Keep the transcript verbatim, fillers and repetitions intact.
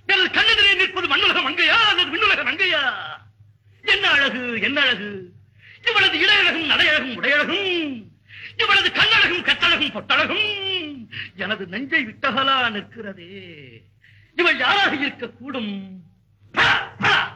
எனது கண்ணெதிரே நிற்பது மண்ணுலக மங்கையா அல்லது விண்ணுலக மங்கையா? என்ன அழகு, என்ன அழகு! இவளது இடையழகும் நடையழகும் உடையழகும், இவளது கண்ணழகும் கட்டழகும் பொட்டழகும் எனது நெஞ்சை விட்டகலா நிற்கிறதே. இவள் யாராக இருக்கக்கூடும்?